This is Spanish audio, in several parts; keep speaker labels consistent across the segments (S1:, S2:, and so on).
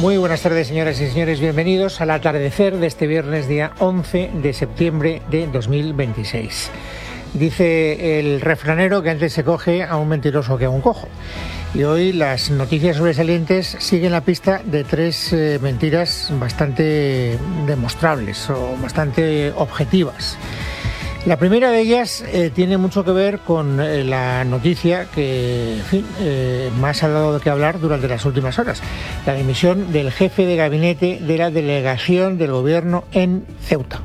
S1: Muy buenas tardes, señoras y señores. Bienvenidos al atardecer de este viernes, día 11 de septiembre de 2026. Dice el refranero que antes se coge a un mentiroso que a un cojo. Y hoy las noticias sobresalientes siguen la pista de tres mentiras bastante demostrables o bastante objetivas. La primera de ellas tiene mucho que ver con la noticia que, en fin, más ha dado de qué hablar durante las últimas horas. La dimisión del jefe de gabinete de la delegación del gobierno en Ceuta.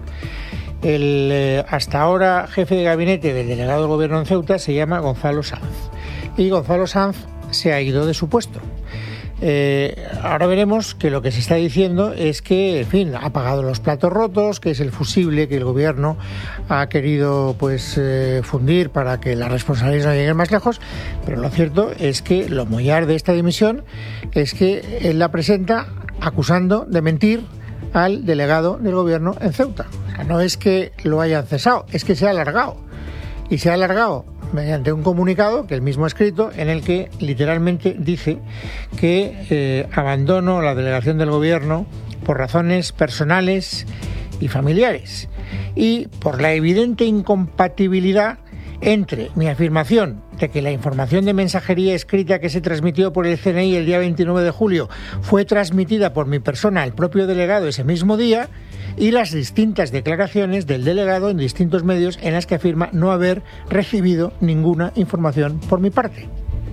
S1: El hasta ahora jefe de gabinete del delegado del gobierno en Ceuta se llama Gonzalo Sanz. Y Gonzalo Sanz se ha ido de su puesto. Ahora veremos que lo que se está diciendo es que, en fin, ha pagado los platos rotos, que es el fusible que el gobierno ha querido fundir para que las responsabilidades no lleguen más lejos, pero lo cierto es que lo mollar de esta dimisión es que él la presenta acusando de mentir al delegado del gobierno en Ceuta. O sea, no es que lo hayan cesado, es que se ha alargado. Y se ha alargado mediante un comunicado que él mismo ha escrito, en el que literalmente dice que abandono la delegación del gobierno por razones personales y familiares y por la evidente incompatibilidad entre mi afirmación de que la información de mensajería escrita que se transmitió por el CNI el día 29 de julio fue transmitida por mi persona al propio delegado ese mismo día, y las distintas declaraciones del delegado en distintos medios en las que afirma no haber recibido ninguna información por mi parte.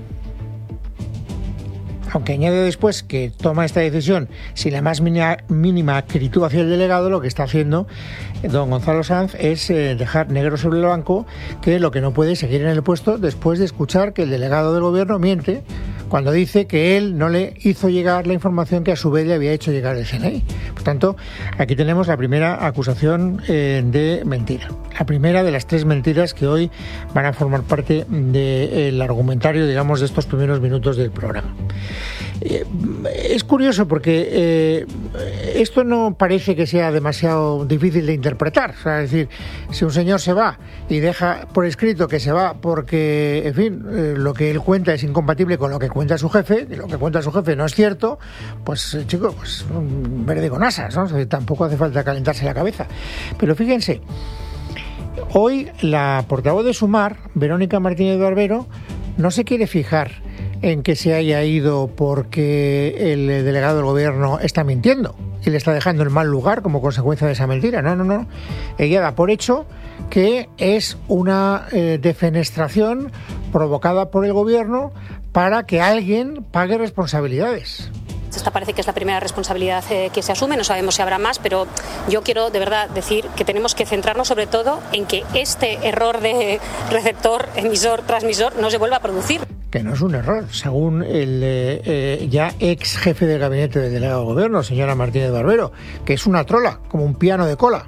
S1: Aunque añade después que toma esta decisión sin la más mínima acritud hacia el delegado, lo que está haciendo don Gonzalo Sanz es dejar negro sobre el blanco que lo que no puede es seguir en el puesto después de escuchar que el delegado del gobierno miente cuando dice que él no le hizo llegar la información que a su vez le había hecho llegar el CNI. Por tanto, aquí tenemos la primera acusación de mentira. La primera de las tres mentiras que hoy van a formar parte del argumentario, digamos, de estos primeros minutos del programa. Es curioso porque esto no parece que sea demasiado difícil de interpretar. O sea, es decir, si un señor se va y deja por escrito que se va porque, en fin, lo que él cuenta es incompatible con lo que cuenta su jefe, y lo que cuenta su jefe no es cierto, pues, chico, pues verde con asas, ¿no? O sea, tampoco hace falta calentarse la cabeza. Pero fíjense, hoy la portavoz de Sumar, Verónica Martínez Barbero, no se quiere fijar en que se haya ido porque el delegado del gobierno está mintiendo y le está dejando en mal lugar como consecuencia de esa mentira. No. Ella da por hecho que es una defenestración provocada por el gobierno para que alguien pague responsabilidades.
S2: Esta parece que es la primera responsabilidad que se asume, no sabemos si habrá más, pero yo quiero de verdad decir que tenemos que centrarnos sobre todo en que este error de receptor, emisor, transmisor no se vuelva a producir.
S1: Que no es un error, según el ya ex jefe del gabinete del delegado del gobierno, señora Martínez Barbero, que es una trola, como un piano de cola.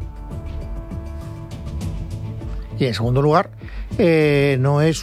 S1: Y en segundo lugar, no es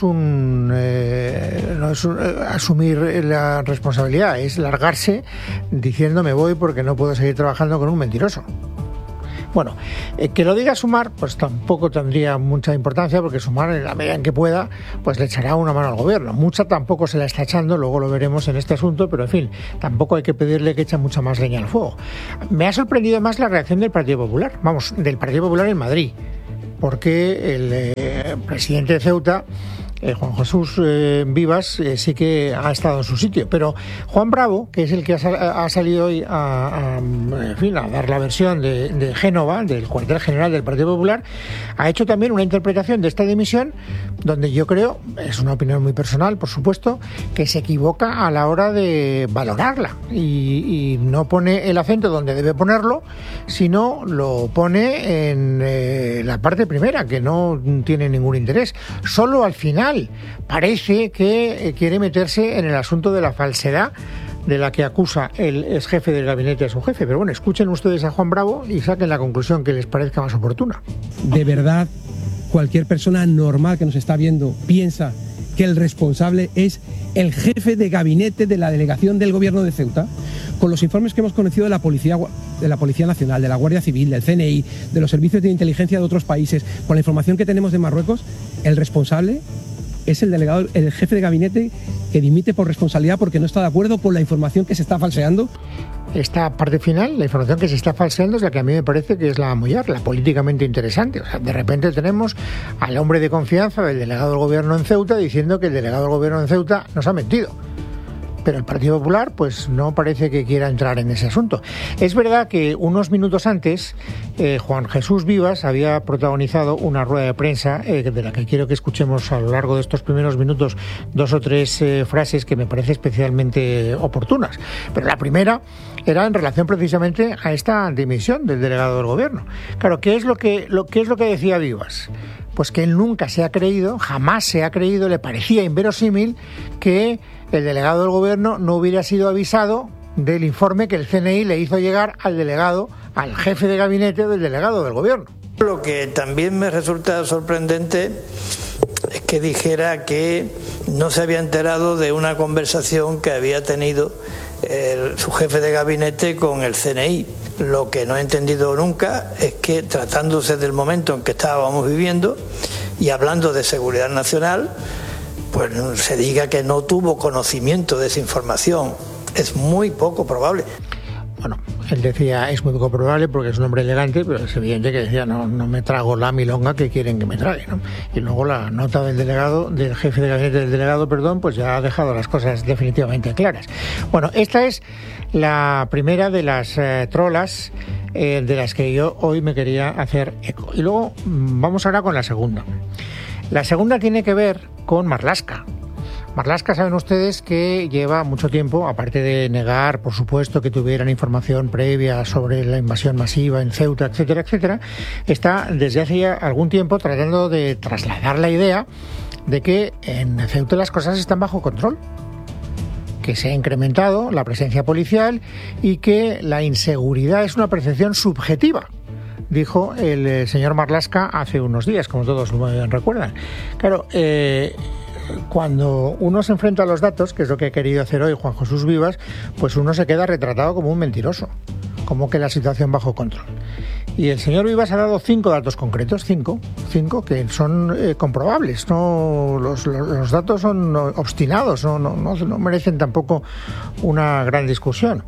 S1: asumir la responsabilidad, es largarse diciendo me voy porque no puedo seguir trabajando con un mentiroso. Bueno, que lo diga Sumar, pues tampoco tendría mucha importancia, porque Sumar, en la medida en que pueda, pues le echará una mano al gobierno. Mucha tampoco se la está echando, luego lo veremos en este asunto, pero en fin, tampoco hay que pedirle que eche mucha más leña al fuego. Me ha sorprendido más la reacción del Partido Popular, del Partido Popular en Madrid, porque el presidente de Ceuta, Juan Jesús Vivas, sí que ha estado en su sitio, pero Juan Bravo, que es el que ha salido hoy a dar la versión de Génova, del cuartel general del Partido Popular, ha hecho también una interpretación de esta dimisión donde yo creo, es una opinión muy personal, por supuesto, que se equivoca a la hora de valorarla y no pone el acento donde debe ponerlo, sino lo pone en la parte primera, que no tiene ningún interés. Solo al final parece que quiere meterse en el asunto de la falsedad de la que acusa el ex jefe del gabinete a su jefe. Pero bueno, escuchen ustedes a Juan Bravo y saquen la conclusión que les parezca más oportuna.
S3: De verdad, cualquier persona normal que nos está viendo piensa que el responsable es el jefe de gabinete de la delegación del gobierno de Ceuta. Con los informes que hemos conocido de la Policía Nacional, de la Guardia Civil, del CNI, de los servicios de inteligencia de otros países, con la información que tenemos de Marruecos, el responsable es el delegado, el jefe de gabinete que dimite por responsabilidad porque no está de acuerdo con la información que se está falseando.
S1: Esta parte final, la información que se está falseando, es la que a mí me parece que es la mollar, la políticamente interesante. O sea, de repente tenemos al hombre de confianza del delegado del gobierno en Ceuta diciendo que el delegado del gobierno en Ceuta nos ha mentido. Pero el Partido Popular pues no parece que quiera entrar en ese asunto. Es verdad que unos minutos antes Juan Jesús Vivas había protagonizado una rueda de prensa de la que quiero que escuchemos a lo largo de estos primeros minutos 2 o 3 frases que me parecen especialmente oportunas. Pero la primera era en relación precisamente a esta dimisión del delegado del gobierno. Claro, ¿qué es lo que decía Vivas? Pues que él nunca se ha creído, jamás se ha creído, le parecía inverosímil que el delegado del gobierno no hubiera sido avisado del informe que el CNI le hizo llegar al delegado, al jefe de gabinete del delegado del gobierno.
S4: Lo que también me resulta sorprendente es que dijera que no se había enterado de una conversación que había tenido su jefe de gabinete con el CNI. Lo que no he entendido nunca es que, tratándose del momento en que estábamos viviendo y hablando de seguridad nacional, pues se diga que no tuvo conocimiento de esa información. Es muy poco probable.
S1: Bueno, él decía es muy poco probable porque es un hombre elegante, pero es evidente que decía no me trago la milonga que quieren que me trague, ¿no? Y luego la nota del jefe de gabinete del delegado, pues ya ha dejado las cosas definitivamente claras. Bueno, esta es la primera de las trolas de las que yo hoy me quería hacer eco. Y luego vamos ahora con la segunda. La segunda tiene que ver con Marlaska. Marlaska, saben ustedes que lleva mucho tiempo, aparte de negar, por supuesto, que tuvieran información previa sobre la invasión masiva en Ceuta, etcétera, etcétera, está desde hace algún tiempo tratando de trasladar la idea de que en Ceuta las cosas están bajo control, que se ha incrementado la presencia policial y que la inseguridad es una percepción subjetiva, dijo el señor Marlaska hace unos días, como todos recuerdan. Claro, cuando uno se enfrenta a los datos, que es lo que ha querido hacer hoy Juan Jesús Vivas, pues uno se queda retratado como un mentiroso, como que la situación bajo control. Y el señor Vivas ha dado 5 datos concretos, 5 que son comprobables. No, los datos son obstinados, no merecen tampoco una gran discusión.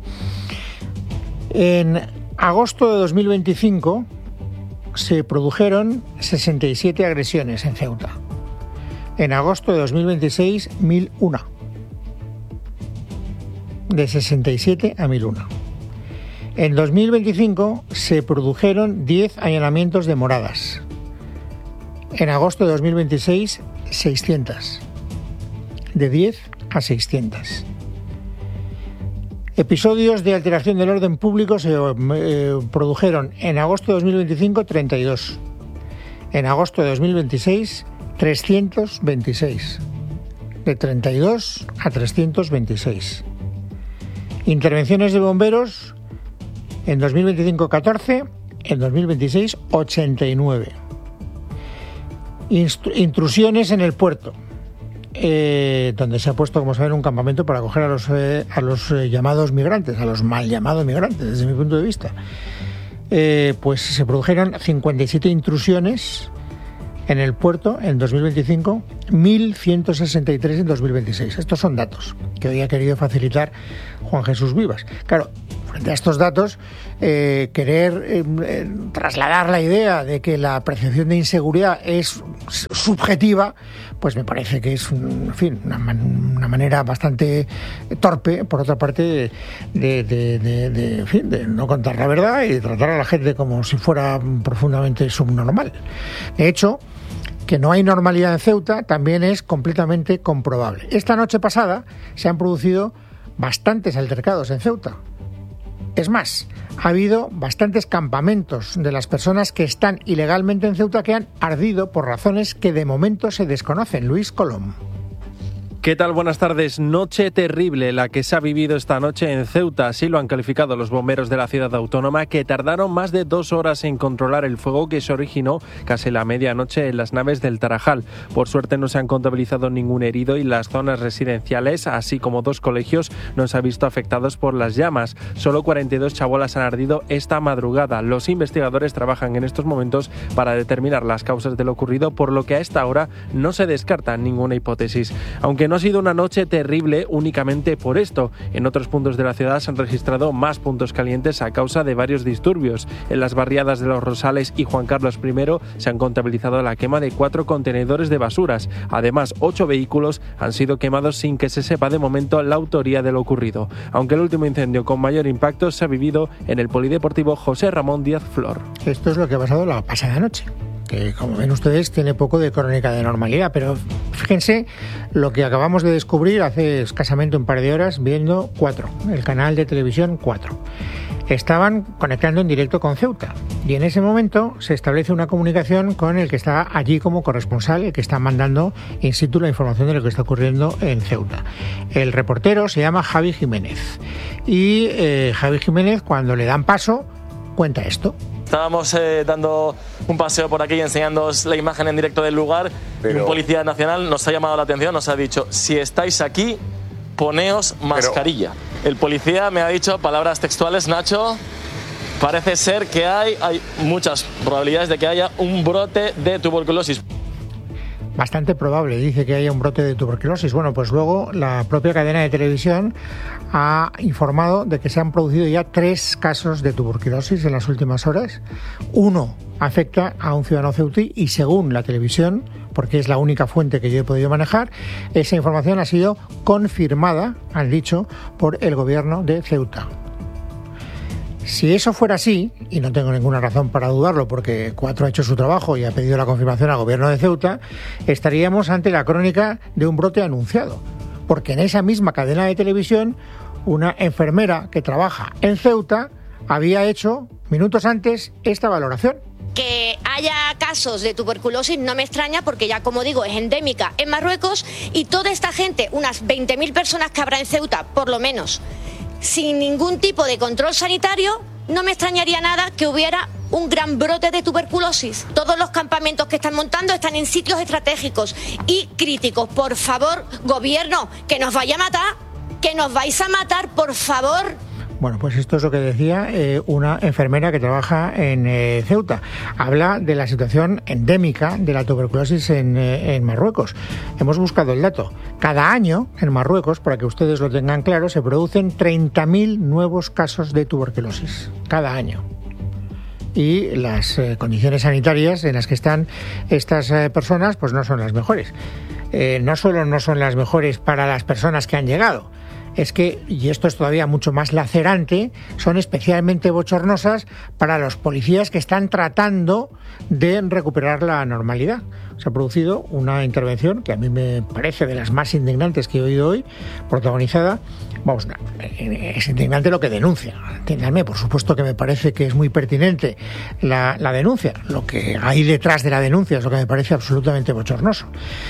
S1: En agosto de 2025 se produjeron 67 agresiones en Ceuta. En agosto de 2026, 1001. De 67 a 1001. En 2025 se produjeron 10 allanamientos de moradas. En agosto de 2026, 600. De 10 a 600. Episodios de alteración del orden público se produjeron en agosto de 2025, 32. En agosto de 2026, 326. De 32 a 326. Intervenciones de bomberos en 2025, 14. En 2026, 89. Intrusiones en el puerto, donde se ha puesto, como saben, un campamento para acoger a los llamados migrantes, a los mal llamados migrantes, desde mi punto de vista. Pues se produjeron 57 intrusiones en el puerto en 2025, 1.163 en 2026. Estos son datos que hoy ha querido facilitar Juan Jesús Vivas. Claro, frente a estos datos, querer trasladar la idea de que la percepción de inseguridad es subjetiva, pues me parece que es una manera bastante torpe, por otra parte, de no contar la verdad y de tratar a la gente como si fuera profundamente subnormal. De hecho, que no hay normalidad en Ceuta también es completamente comprobable. Esta noche pasada se han producido bastantes altercados en Ceuta. Es más, ha habido bastantes campamentos de las personas que están ilegalmente en Ceuta que han ardido por razones que de momento se desconocen. Luis Colom.
S5: ¿Qué tal? Buenas tardes. Noche terrible la que se ha vivido esta noche en Ceuta. Así lo han calificado los bomberos de la ciudad autónoma, que tardaron más de 2 horas en controlar el fuego que se originó casi la medianoche en las naves del Tarajal. Por suerte no se han contabilizado ningún herido y las zonas residenciales, así como 2 colegios, no se han visto afectados por las llamas. Solo 42 chabolas han ardido esta madrugada. Los investigadores trabajan en estos momentos para determinar las causas de lo ocurrido, por lo que a esta hora no se descarta ninguna hipótesis. Aunque no no ha sido una noche terrible únicamente por esto. En otros puntos de la ciudad se han registrado más puntos calientes a causa de varios disturbios. En las barriadas de Los Rosales y Juan Carlos I se han contabilizado la quema de 4 contenedores de basuras. Además, 8 vehículos han sido quemados sin que se sepa de momento la autoría de lo ocurrido. Aunque el último incendio con mayor impacto se ha vivido en el polideportivo José Ramón Díaz Flor.
S1: Esto es lo que ha pasado la pasada noche, que como ven ustedes tiene poco de crónica de normalidad, pero fíjense lo que acabamos de descubrir hace escasamente un par de horas viendo 4, el canal de televisión 4. Estaban conectando en directo con Ceuta y en ese momento se establece una comunicación con el que está allí como corresponsal, el que está mandando in situ la información de lo que está ocurriendo en Ceuta. El reportero se llama Javi Jiménez y Javi Jiménez, cuando le dan paso, cuenta esto.
S6: Estábamos dando un paseo por aquí y enseñándoos la imagen en directo del lugar. Y un policía nacional nos ha llamado la atención, nos ha dicho: si estáis aquí, poneos mascarilla. El policía me ha dicho palabras textuales: Nacho, parece ser que hay muchas probabilidades de que haya un brote de tuberculosis.
S1: Bastante probable, dice que haya un brote de tuberculosis. Bueno, pues luego la propia cadena de televisión ha informado de que se han producido ya 3 casos de tuberculosis en las últimas horas. 1 afecta a un ciudadano ceutí y, según la televisión, porque es la única fuente que yo he podido manejar, esa información ha sido confirmada, han dicho, por el gobierno de Ceuta. Si eso fuera así, y no tengo ninguna razón para dudarlo porque 4 ha hecho su trabajo y ha pedido la confirmación al gobierno de Ceuta, estaríamos ante la crónica de un brote anunciado. Porque en esa misma cadena de televisión, una enfermera que trabaja en Ceuta había hecho, minutos antes, esta valoración.
S7: Que haya casos de tuberculosis no me extraña porque ya, como digo, es endémica en Marruecos y toda esta gente, unas 20.000 personas que habrá en Ceuta, por lo menos, sin ningún tipo de control sanitario, no me extrañaría nada que hubiera un gran brote de tuberculosis. Todos los campamentos que están montando están en sitios estratégicos y críticos. Por favor, gobierno, que nos vaya a matar, que nos vais a matar, por favor.
S1: Bueno, pues esto es lo que decía una enfermera que trabaja en Ceuta. Habla de la situación endémica de la tuberculosis en Marruecos. Hemos buscado el dato. Cada año en Marruecos, para que ustedes lo tengan claro, se producen 30.000 nuevos casos de tuberculosis. Cada año. Y las condiciones sanitarias en las que están estas personas pues no son las mejores. No solo no son las mejores para las personas que han llegado, es que, y esto es todavía mucho más lacerante, son especialmente bochornosas para los policías que están tratando de recuperar la normalidad. Se ha producido una intervención que a mí me parece de las más indignantes que he oído hoy, protagonizada, vamos, es indignante lo que denuncia, entiéndanme, por supuesto que me parece que es muy pertinente la denuncia, lo que hay detrás de la denuncia es lo que me parece absolutamente bochornoso.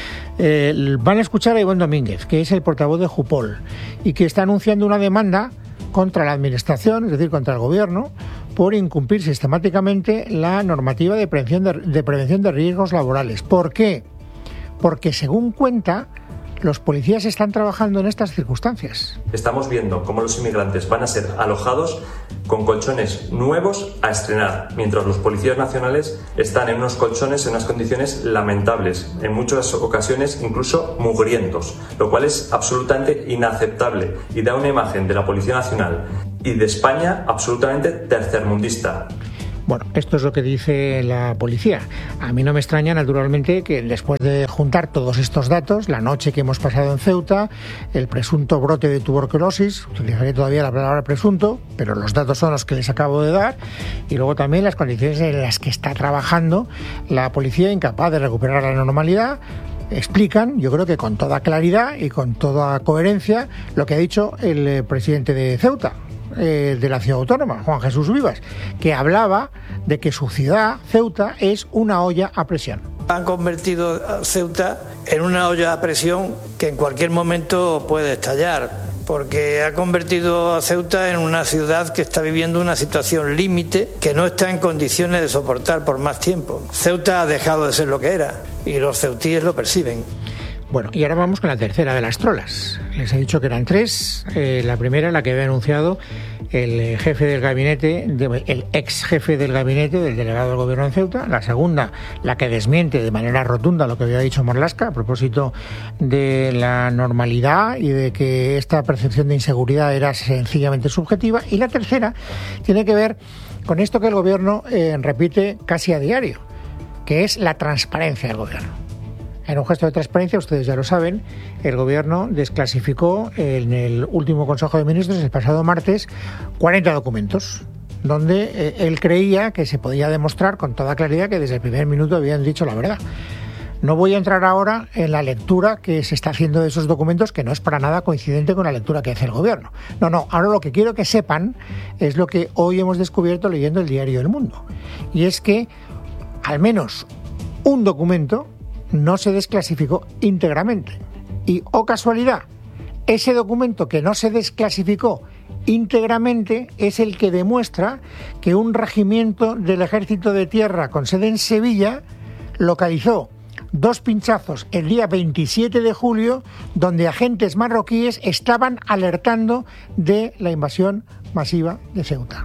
S1: Van a escuchar a Iván Domínguez, que es el portavoz de Jupol y que está anunciando una demanda contra la administración, es decir, contra el gobierno, por incumplir sistemáticamente la normativa de prevención de riesgos laborales. ¿Por qué? Porque, según cuenta, los policías están trabajando en estas circunstancias.
S8: Estamos viendo cómo los inmigrantes van a ser alojados con colchones nuevos a estrenar, mientras los policías nacionales están en unos colchones en unas condiciones lamentables, en muchas ocasiones incluso mugrientos, lo cual es absolutamente inaceptable y da una imagen de la Policía Nacional y de España absolutamente tercermundista.
S1: Bueno, esto es lo que dice la policía. A mí no me extraña, naturalmente, que después de juntar todos estos datos, la noche que hemos pasado en Ceuta, el presunto brote de tuberculosis, utilizaré todavía la palabra presunto, pero los datos son los que les acabo de dar, y luego también las condiciones en las que está trabajando la policía, incapaz de recuperar la normalidad, explican, yo creo que con toda claridad y con toda coherencia, lo que ha dicho el presidente de Ceuta, de la ciudad autónoma, Juan Jesús Vivas, que hablaba de que su ciudad, Ceuta, es una olla a presión.
S4: Han convertido a Ceuta en una olla a presión que en cualquier momento puede estallar, porque ha convertido a Ceuta en una ciudad que está viviendo una situación límite que no está en condiciones de soportar por más tiempo. Ceuta ha dejado de ser lo que era y los ceutíes lo perciben.
S1: Bueno, y ahora vamos con la tercera de las trolas. Les he dicho que eran tres. La primera, la que había anunciado el jefe del gabinete, el ex jefe del gabinete del delegado del gobierno en Ceuta. La segunda, la que desmiente de manera rotunda lo que había dicho Marlaska a propósito de la normalidad y de que esta percepción de inseguridad era sencillamente subjetiva. Y la tercera tiene que ver con esto que el gobierno repite casi a diario, que es la transparencia del gobierno. En un gesto de transparencia, ustedes ya lo saben, el Gobierno desclasificó en el último Consejo de Ministros, el pasado martes, 40 documentos, donde él creía que se podía demostrar con toda claridad que desde el primer minuto habían dicho la verdad. No voy a entrar ahora en la lectura que se está haciendo de esos documentos, que no es para nada coincidente con la lectura que hace el Gobierno. No, ahora lo que quiero que sepan es lo que hoy hemos descubierto leyendo el diario El Mundo. Y es que al menos un documento no se desclasificó íntegramente. Y, oh casualidad, ese documento que no se desclasificó íntegramente es el que demuestra que un regimiento del Ejército de Tierra con sede en Sevilla localizó 2 pinchazos el día 27 de julio donde agentes marroquíes estaban alertando de la invasión masiva de Ceuta.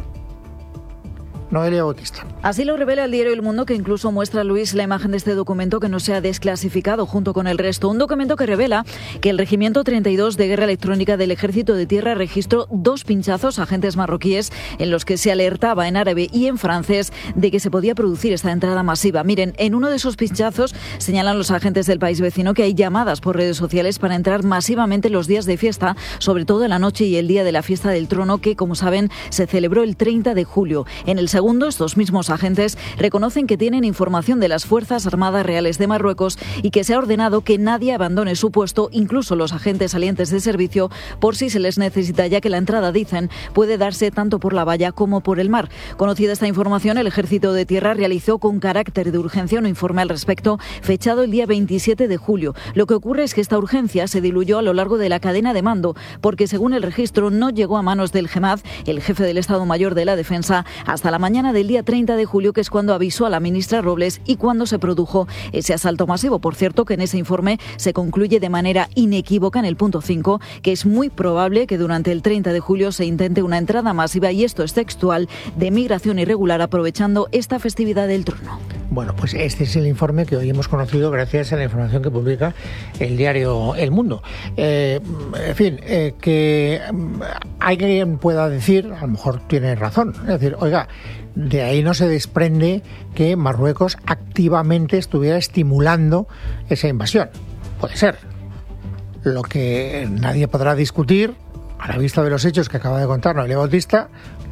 S1: Noelia Bautista.
S9: Así lo revela el diario El Mundo, que incluso muestra, Luis, la imagen de este documento que no se ha desclasificado junto con el resto. Un documento que revela que el Regimiento 32 de Guerra Electrónica del Ejército de Tierra registró 2 pinchazos a agentes marroquíes en los que se alertaba en árabe y en francés de que se podía producir esta entrada masiva. Miren, en uno de esos pinchazos señalan los agentes del país vecino que hay llamadas por redes sociales para entrar masivamente los días de fiesta, sobre todo en la noche y el día de la fiesta del trono, que, como saben, se celebró el 30 de julio. En el segundo, estos mismos agentes reconocen que tienen información de las Fuerzas Armadas Reales de Marruecos y que se ha ordenado que nadie abandone su puesto, incluso los agentes salientes de servicio, por si se les necesita, ya que la entrada, dicen, puede darse tanto por la valla como por el mar. Conocida esta información, el Ejército de Tierra realizó con carácter de urgencia un informe al respecto, fechado el día 27 de julio. Lo que ocurre es que esta urgencia se diluyó a lo largo de la cadena de mando, porque según el registro no llegó a manos del GEMAD, el jefe del Estado Mayor de la Defensa, hasta la mañana del día 30 de julio, que es cuando avisó a la ministra Robles y cuando se produjo ese asalto masivo. Por cierto, que en ese informe se concluye de manera inequívoca en el punto 5 que es muy probable que durante el 30 de julio se intente una entrada masiva, y esto es textual, de migración irregular aprovechando esta festividad del trono.
S1: Bueno, pues este es el informe que hoy hemos conocido gracias a la información que publica el diario El Mundo. En fin, que alguien pueda decir, a lo mejor tiene razón, es decir, oiga, de ahí no se desprende que Marruecos activamente estuviera estimulando esa invasión. Puede ser. Lo que nadie podrá discutir, a la vista de los hechos que acaba de contar Noelia Bautista,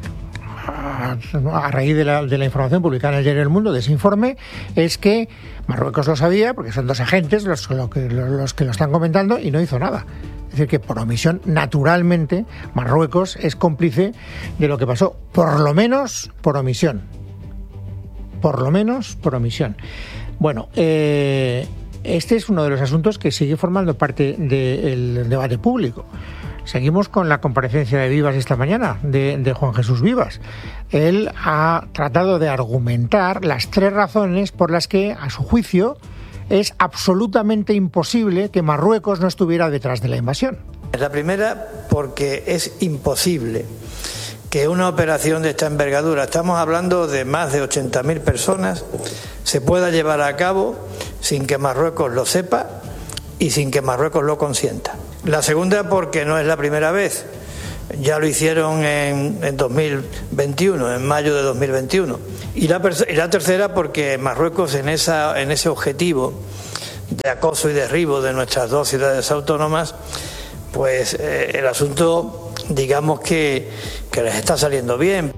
S1: a raíz de la información publicada en el diario El Mundo, de ese informe, es que Marruecos lo sabía, porque son 2 agentes los que lo están comentando, y no hizo nada. Es decir, que por omisión, naturalmente, Marruecos es cómplice de lo que pasó, por lo menos por omisión. Por lo menos por omisión. Bueno, este es uno de los asuntos que sigue formando parte del debate público. Seguimos con la comparecencia de Vivas esta mañana, de Juan Jesús Vivas. Él ha tratado de argumentar las 3 razones por las que, a su juicio, es absolutamente imposible que Marruecos no estuviera detrás de la invasión.
S4: La primera, porque es imposible que una operación de esta envergadura, estamos hablando de más de 80.000 personas, se pueda llevar a cabo sin que Marruecos lo sepa y sin que Marruecos lo consienta. La segunda, porque no es la primera vez. Ya lo hicieron en 2021, en mayo de 2021. Y la tercera, porque Marruecos en ese objetivo de acoso y derribo de nuestras 2 ciudades autónomas, pues el asunto, digamos que les está saliendo bien.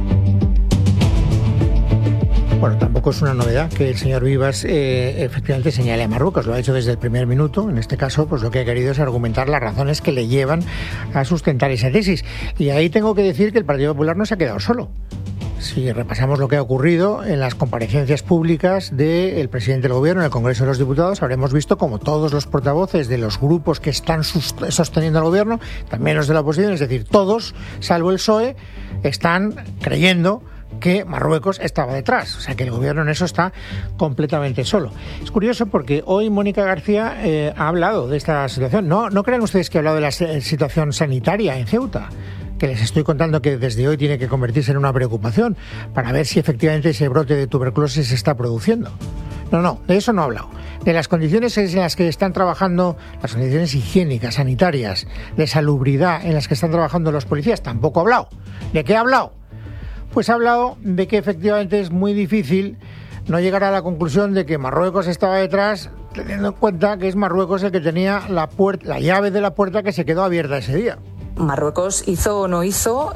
S1: Bueno, tampoco es una novedad que el señor Vivas efectivamente señale a Marruecos, lo ha hecho desde el primer minuto. En este caso, pues lo que ha querido es argumentar las razones que le llevan a sustentar esa tesis. Y ahí tengo que decir que el Partido Popular no se ha quedado solo. Si repasamos lo que ha ocurrido en las comparecencias públicas del presidente del Gobierno en el Congreso de los Diputados, habremos visto como todos los portavoces de los grupos que están sosteniendo al Gobierno, también los de la oposición, es decir, todos, salvo el PSOE, están creyendo que Marruecos estaba detrás. O sea que el gobierno en eso está completamente solo. Es curioso porque hoy Mónica García ha hablado de esta situación. No crean ustedes que ha hablado de la situación sanitaria en Ceuta, que les estoy contando que desde hoy tiene que convertirse en una preocupación para ver si efectivamente ese brote de tuberculosis se está produciendo. No, de eso no ha hablado. De las condiciones en las que están trabajando, las condiciones higiénicas, sanitarias, de salubridad en las que están trabajando los policías, tampoco ha hablado. ¿De qué ha hablado? Pues ha hablado de que efectivamente es muy difícil no llegar a la conclusión de que Marruecos estaba detrás, teniendo en cuenta que es Marruecos el que tenía la llave de la puerta que se quedó abierta ese día.
S10: Marruecos hizo o no hizo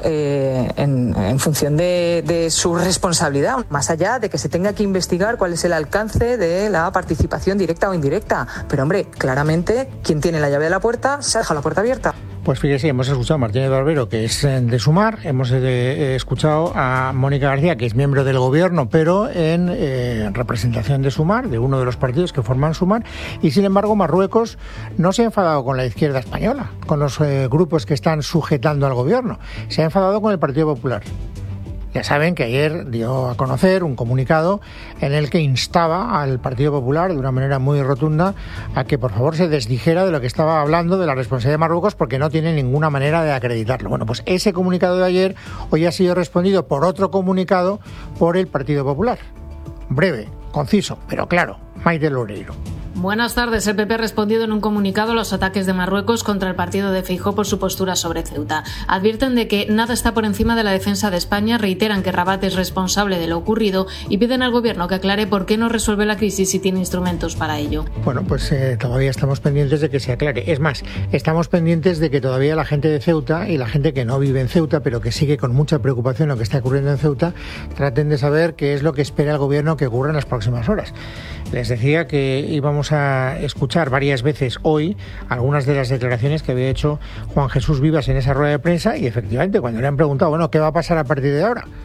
S10: en función de su responsabilidad, más allá de que se tenga que investigar cuál es el alcance de la participación directa o indirecta. Pero hombre, claramente, quien tiene la llave de la puerta se ha dejado la puerta abierta.
S1: Pues fíjese, hemos escuchado a Martínez Barbero, que es de Sumar, hemos escuchado a Mónica García, que es miembro del gobierno, pero en representación de Sumar, de uno de los partidos que forman Sumar, y sin embargo Marruecos no se ha enfadado con la izquierda española, con los grupos que están sujetando al gobierno, se ha enfadado con el Partido Popular. Ya saben que ayer dio a conocer un comunicado en el que instaba al Partido Popular de una manera muy rotunda a que por favor se desdijera de lo que estaba hablando de la responsabilidad de Marruecos, porque no tiene ninguna manera de acreditarlo. Bueno, pues ese comunicado de ayer hoy ha sido respondido por otro comunicado por el Partido Popular. Breve, conciso, pero claro. Maite Loureiro.
S11: Buenas tardes. El PP ha respondido en un comunicado a los ataques de Marruecos contra el partido de Feijóo por su postura sobre Ceuta. Advierten de que nada está por encima de la defensa de España, reiteran que Rabat es responsable de lo ocurrido y piden al gobierno que aclare por qué no resuelve la crisis si tiene instrumentos para ello.
S1: Bueno, pues todavía estamos pendientes de que se aclare. Es más, estamos pendientes de que todavía la gente de Ceuta y la gente que no vive en Ceuta, pero que sigue con mucha preocupación lo que está ocurriendo en Ceuta, traten de saber qué es lo que espera el gobierno que ocurra en las próximas horas. Les decía que íbamos a escuchar varias veces hoy algunas de las declaraciones que había hecho Juan Jesús Vivas en esa rueda de prensa, y efectivamente cuando le han preguntado, bueno, ¿qué va a pasar a partir de ahora?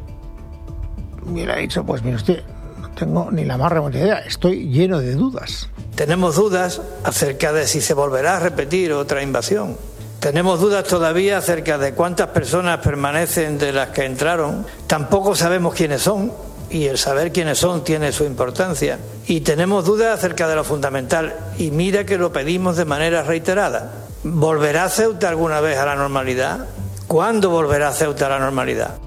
S1: Y él ha dicho, pues mire usted, no tengo ni la más remota idea, estoy lleno de dudas.
S4: Tenemos dudas acerca de si se volverá a repetir otra invasión. Tenemos dudas todavía acerca de cuántas personas permanecen de las que entraron. Tampoco sabemos quiénes son. Y el saber quiénes son tiene su importancia. Y tenemos dudas acerca de lo fundamental. Y mira que lo pedimos de manera reiterada. ¿Volverá Ceuta alguna vez a la normalidad? ¿Cuándo volverá Ceuta a la normalidad?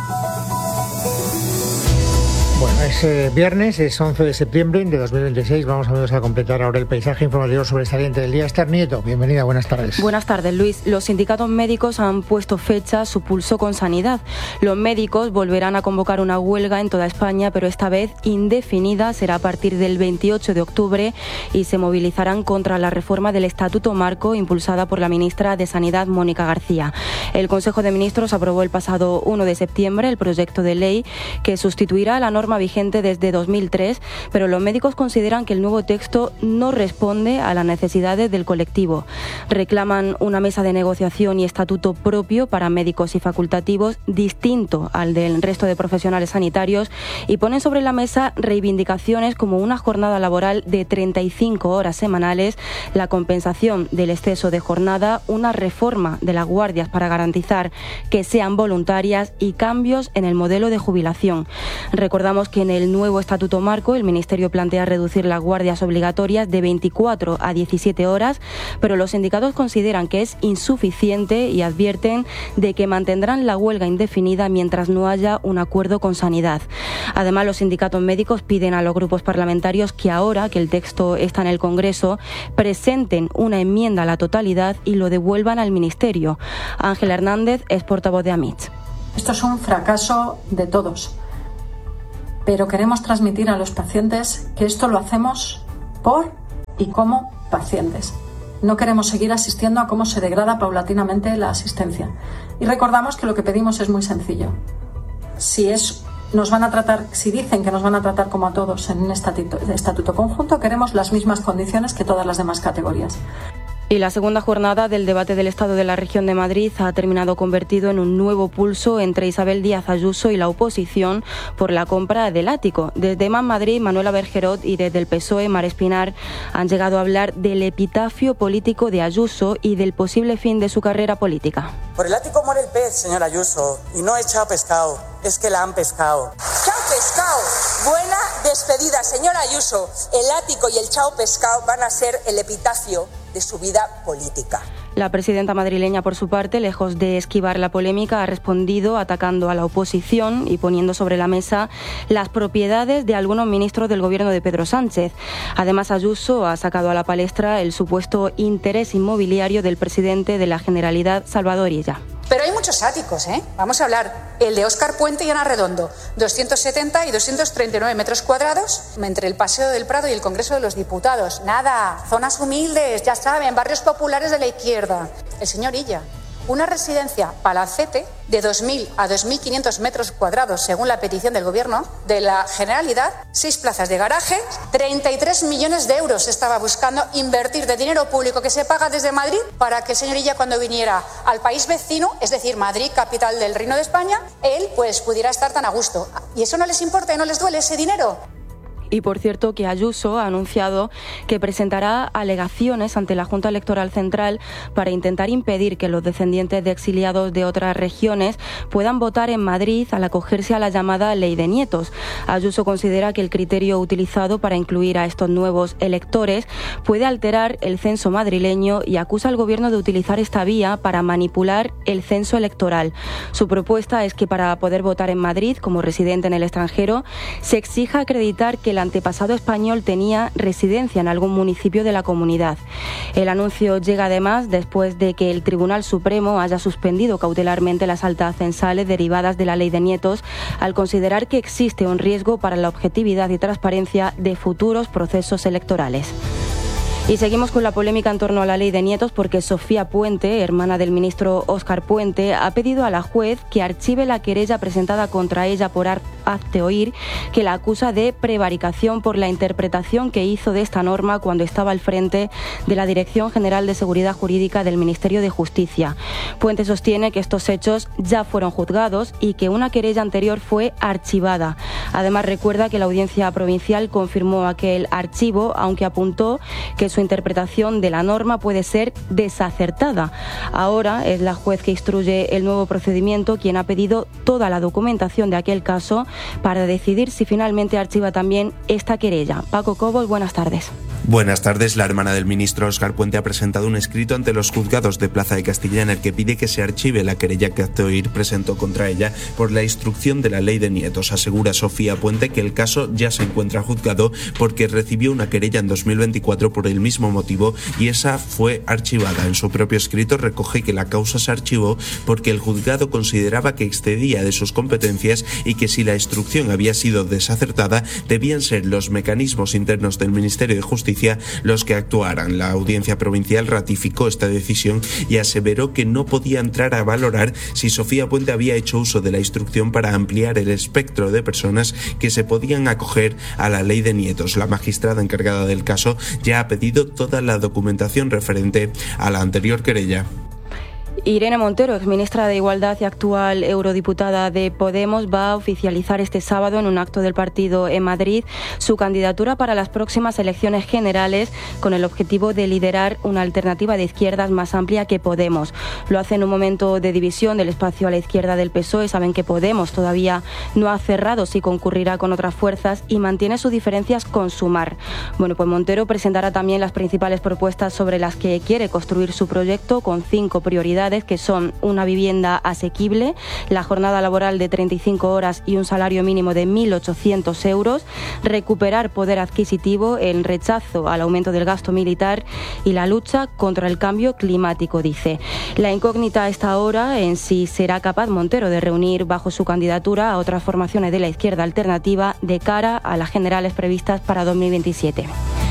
S1: Bueno, es viernes, es 11 de septiembre de 2026. Vamos a completar ahora el paisaje informativo sobresaliente del día. Esther Nieto, bienvenida, buenas tardes.
S12: Buenas tardes, Luis. Los sindicatos médicos han puesto fecha a su pulso con Sanidad. Los médicos volverán a convocar una huelga en toda España, pero esta vez indefinida. Será a partir del 28 de octubre y se movilizarán contra la reforma del Estatuto Marco impulsada por la ministra de Sanidad, Mónica García. El Consejo de Ministros aprobó el pasado 1 de septiembre el proyecto de ley que sustituirá la norma vigente desde 2003, pero los médicos consideran que el nuevo texto no responde a las necesidades del colectivo. Reclaman una mesa de negociación y estatuto propio para médicos y facultativos distinto al del resto de profesionales sanitarios y ponen sobre la mesa reivindicaciones como una jornada laboral de 35 horas semanales, la compensación del exceso de jornada, una reforma de las guardias para garantizar que sean voluntarias y cambios en el modelo de jubilación. Recordamos que en el nuevo Estatuto Marco el Ministerio plantea reducir las guardias obligatorias de 24 a 17 horas, pero los sindicatos consideran que es insuficiente y advierten de que mantendrán la huelga indefinida mientras no haya un acuerdo con Sanidad. Además, los sindicatos médicos piden a los grupos parlamentarios que ahora que el texto está en el Congreso presenten una enmienda a la totalidad y lo devuelvan al Ministerio. Ángela Hernández es portavoz de AMITS.
S13: Esto es un fracaso de todos. Pero queremos transmitir a los pacientes que esto lo hacemos por y como pacientes. No queremos seguir asistiendo a cómo se degrada paulatinamente la asistencia. Y recordamos que lo que pedimos es muy sencillo. Si dicen que nos van a tratar como a todos en un estatuto conjunto, queremos las mismas condiciones que todas las demás categorías.
S12: Y la segunda jornada del debate del Estado de la Región de Madrid ha terminado convertido en un nuevo pulso entre Isabel Díaz Ayuso y la oposición por la compra del ático. Desde Más Madrid, Manuela Bergerot, y desde el PSOE, Mar Espinar, han llegado a hablar del epitafio político de Ayuso y del posible fin de su carrera política.
S14: Por el ático muere el pez, señora Ayuso, y no es chao pescado, es que la han pescado. ¡Chao pescado! Buena despedida, señora Ayuso. El ático y el chao pescado van a ser el epitafio de su vida política.
S12: La presidenta madrileña, por su parte, lejos de esquivar la polémica, ha respondido atacando a la oposición y poniendo sobre la mesa las propiedades de algunos ministros del gobierno de Pedro Sánchez. Además, Ayuso ha sacado a la palestra el supuesto interés inmobiliario del presidente de la Generalidad, Salvador Illa.
S15: Pero hay muchos áticos, ¿eh? Vamos a hablar. El de Óscar Puente y Ana Redondo, 270 y 239 metros cuadrados entre el Paseo del Prado y el Congreso de los Diputados. Nada, zonas humildes, ya saben, barrios populares de la izquierda. El señor Illa, una residencia palacete de 2.000 a 2.500 metros cuadrados, según la petición del Gobierno de la Generalidad, 6 plazas de garaje, 33 millones de euros estaba buscando invertir de dinero público que se paga desde Madrid para que el señor Illa, cuando viniera al país vecino, es decir, Madrid, capital del Reino de España, él pues pudiera estar tan a gusto. ¿Y eso no les importa y no les duele ese dinero?
S12: Y por cierto que Ayuso ha anunciado que presentará alegaciones ante la Junta Electoral Central para intentar impedir que los descendientes de exiliados de otras regiones puedan votar en Madrid al acogerse a la llamada Ley de Nietos. Ayuso considera que el criterio utilizado para incluir a estos nuevos electores puede alterar el censo madrileño y acusa al Gobierno de utilizar esta vía para manipular el censo electoral. Su propuesta es que para poder votar en Madrid como residente en el extranjero se exija acreditar que el antepasado español tenía residencia en algún municipio de la comunidad. El anuncio llega además después de que el Tribunal Supremo haya suspendido cautelarmente las altas censales derivadas de la Ley de Nietos al considerar que existe un riesgo para la objetividad y transparencia de futuros procesos electorales. Y seguimos con la polémica en torno a la Ley de Nietos porque Sofía Puente, hermana del ministro Óscar Puente, ha pedido a la juez que archive la querella presentada contra ella por hazte oír, que la acusa de prevaricación por la interpretación que hizo de esta norma cuando estaba al frente de la Dirección General de Seguridad Jurídica del Ministerio de Justicia. Puente sostiene que estos hechos ya fueron juzgados y que una querella anterior fue archivada. Además, recuerda que la Audiencia Provincial confirmó aquel archivo, aunque apuntó que su interpretación de la norma puede ser desacertada. Ahora es la juez que instruye el nuevo procedimiento quien ha pedido toda la documentación de aquel caso para decidir si finalmente archiva también esta querella. Paco Cobos, buenas tardes.
S16: Buenas tardes. La hermana del ministro Óscar Puente ha presentado un escrito ante los juzgados de Plaza de Castilla en el que pide que se archive la querella que hazte oír presentó contra ella por la instrucción de la Ley de Nietos. Asegura Sofía Puente que el caso ya se encuentra juzgado porque recibió una querella en 2024 por el mismo motivo y esa fue archivada. En su propio escrito recoge que la causa se archivó porque el juzgado consideraba que excedía de sus competencias y que si la instrucción había sido desacertada debían ser los mecanismos internos del Ministerio de Justicia los que actuaran. La Audiencia Provincial ratificó esta decisión y aseveró que no podía entrar a valorar si Sofía Puente había hecho uso de la instrucción para ampliar el espectro de personas que se podían acoger a la Ley de Nietos. La magistrada encargada del caso ya ha pedido toda la documentación referente a la anterior querella.
S12: Irene Montero, exministra de Igualdad y actual eurodiputada de Podemos, va a oficializar este sábado en un acto del partido en Madrid su candidatura para las próximas elecciones generales con el objetivo de liderar una alternativa de izquierdas más amplia que Podemos. Lo hace en un momento de división del espacio a la izquierda del PSOE. Saben que Podemos todavía no ha cerrado si concurrirá con otras fuerzas y mantiene sus diferencias con Sumar. Bueno, pues Montero presentará también las principales propuestas sobre las que quiere construir su proyecto con 5 prioridades que son una vivienda asequible, la jornada laboral de 35 horas y un salario mínimo de 1.800 euros, recuperar poder adquisitivo, el rechazo al aumento del gasto militar y la lucha contra el cambio climático, dice. La incógnita está ahora en si será capaz Montero de reunir bajo su candidatura a otras formaciones de la izquierda alternativa de cara a las generales previstas para 2027.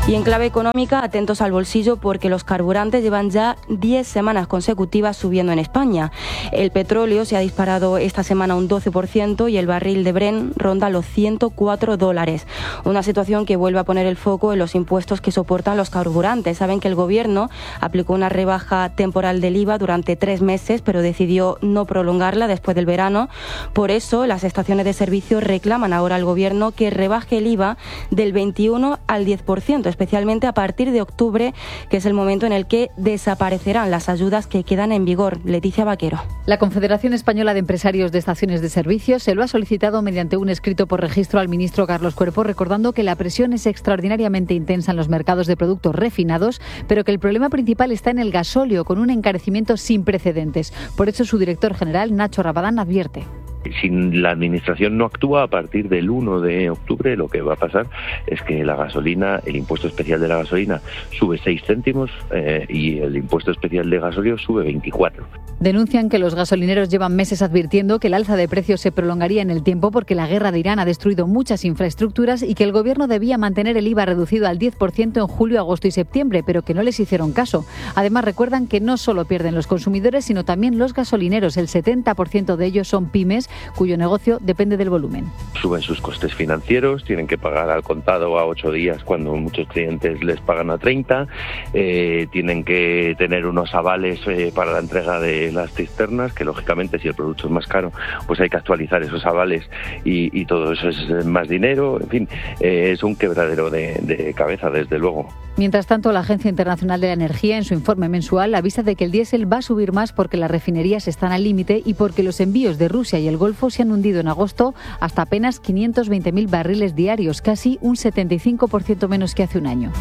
S12: Y en clave económica, atentos al bolsillo porque los carburantes llevan ya 10 semanas consecutivas subiendo en España. El petróleo se ha disparado esta semana un 12% y el barril de Brent ronda los $104. Una situación que vuelve a poner el foco en los impuestos que soportan los carburantes. Saben que el gobierno aplicó una rebaja temporal del IVA durante 3 meses, pero decidió no prolongarla después del verano. Por eso, las estaciones de servicio reclaman ahora al gobierno que rebaje el IVA del 21 al 10%, especialmente a partir de octubre, que es el momento en el que desaparecerán las ayudas que quedan en vigor. Leticia Vaquero.
S9: La Confederación Española de Empresarios de Estaciones de Servicio se lo ha solicitado mediante un escrito por registro al ministro Carlos Cuerpo, recordando que la presión es extraordinariamente intensa en los mercados de productos refinados, pero que el problema principal está en el gasóleo, con un encarecimiento sin precedentes. Por eso su director general, Nacho Rabadán, advierte.
S17: Si la Administración no actúa, a partir del 1 de octubre lo que va a pasar es que la gasolina, el impuesto especial de la gasolina sube 6 céntimos y el impuesto especial de gasóleo sube 24.
S9: Denuncian que los gasolineros llevan meses advirtiendo que el alza de precios se prolongaría en el tiempo porque la guerra de Irán ha destruido muchas infraestructuras y que el gobierno debía mantener el IVA reducido al 10% en julio, agosto y septiembre, pero que no les hicieron caso. Además, recuerdan que no solo pierden los consumidores, sino también los gasolineros. El 70% de ellos son pymes, cuyo negocio depende del volumen.
S17: Suben sus costes financieros, tienen que pagar al contado a 8 días cuando muchos clientes les pagan a 30, tienen que tener unos avales para la entrega de las cisternas, que lógicamente si el producto es más caro, pues hay que actualizar esos avales y todo eso es más dinero. En fin, es un quebradero de cabeza, desde luego.
S9: Mientras tanto, la Agencia Internacional de la Energía, en su informe mensual, avisa de que el diésel va a subir más porque las refinerías están al límite y porque los envíos de Rusia y el Golfo se han hundido en agosto hasta apenas 520.000 barriles diarios, casi un 75% menos que hace un año.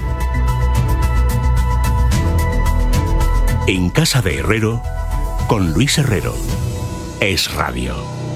S18: En Casa de Herrero, con Luis Herrero. Es Radio.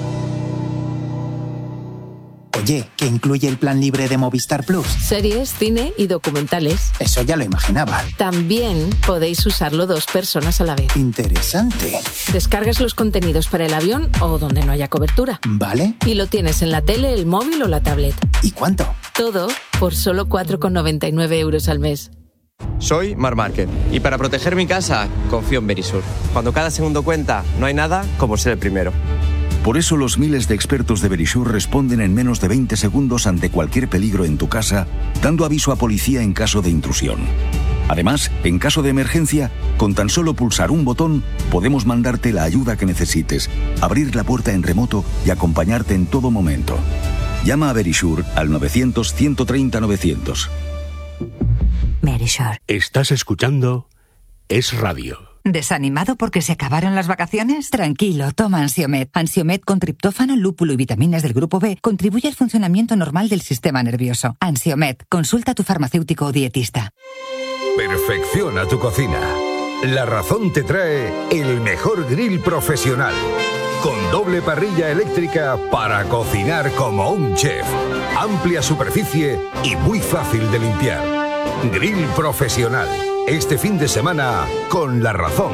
S19: Oye, ¿qué incluye el plan libre de Movistar Plus?
S20: Series, cine y documentales.
S19: Eso ya lo imaginaba.
S20: También podéis usarlo 2 personas a la vez.
S19: Interesante.
S20: Descargas los contenidos para el avión o donde no haya cobertura.
S19: Vale.
S20: Y lo tienes en la tele, el móvil o la tablet.
S19: ¿Y cuánto?
S20: Todo por solo 4,99 € al mes.
S21: Soy Marc Márquez y para proteger mi casa confío en Verisur. Cuando cada segundo cuenta, no hay nada como ser el primero.
S22: Por eso los miles de expertos de Verisur responden en menos de 20 segundos ante cualquier peligro en tu casa, dando aviso a policía en caso de intrusión. Además, en caso de emergencia, con tan solo pulsar un botón, podemos mandarte la ayuda que necesites, abrir la puerta en remoto y acompañarte en todo momento. Llama a Verisur al 900-130-900.
S23: Verisur.
S18: Estás escuchando Es Radio.
S23: ¿Desanimado porque se acabaron las vacaciones? Tranquilo, toma Ansiomed. Ansiomed con triptófano, lúpulo y vitaminas del grupo B contribuye al funcionamiento normal del sistema nervioso. Ansiomed, consulta a tu farmacéutico o dietista.
S24: Perfecciona tu cocina. La Razón te trae el mejor grill profesional, con doble parrilla eléctrica para cocinar como un chef. Amplia superficie y muy fácil de limpiar. Grill profesional. Este fin de semana con La Razón.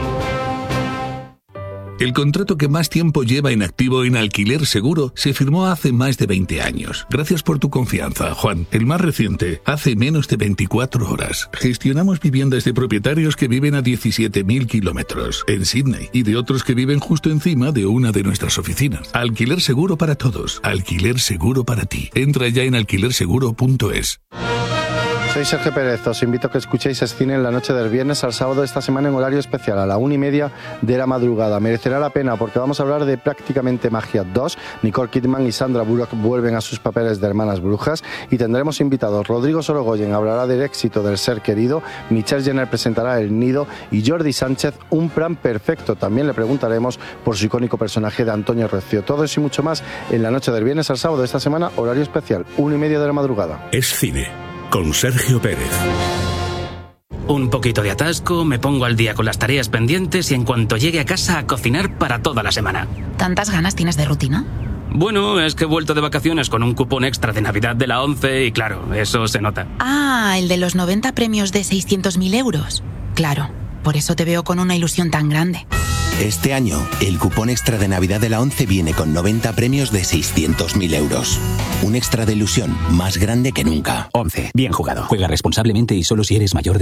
S25: El contrato que más tiempo lleva en activo en Alquiler Seguro se firmó hace más de 20 años. Gracias por tu confianza, Juan. El más reciente, hace menos de 24 horas. Gestionamos viviendas de propietarios que viven a 17.000 kilómetros en Sydney y de otros que viven justo encima de una de nuestras oficinas. Alquiler Seguro para todos. Alquiler Seguro para ti. Entra ya en alquilerseguro.es.
S26: Soy Sergio Pérez, os invito a que escuchéis Escine en la noche del viernes al sábado de esta semana en horario especial a la 1:30 de la madrugada. Merecerá la pena porque vamos a hablar de Prácticamente Magia 2. Nicole Kidman y Sandra Bullock vuelven a sus papeles de hermanas brujas y tendremos invitados. Rodrigo Sorogoyen hablará del éxito del ser querido, Michelle Jenner presentará El Nido y Jordi Sánchez Un plan perfecto. También le preguntaremos por su icónico personaje de Antonio Recio. Todo eso y mucho más en la noche del viernes al sábado de esta semana, horario especial, 1:30 de la madrugada.
S18: Es Cine, con Sergio Pérez.
S27: Un poquito de atasco, me pongo al día con las tareas pendientes y en cuanto llegue a casa a cocinar para toda la semana.
S23: ¿Tantas ganas tienes de rutina?
S27: Bueno, es que he vuelto de vacaciones con un cupón extra de Navidad de la 11 y claro, eso se nota.
S23: Ah, el de los 90 premios de 600.000 euros. Claro, por eso te veo con una ilusión tan grande.
S2: Este año, el cupón extra de Navidad de la 11 viene con 90 premios de 600.000 euros. Un extra de ilusión más grande que nunca.
S3: 11. Bien jugado. Juega responsablemente y solo si eres mayor de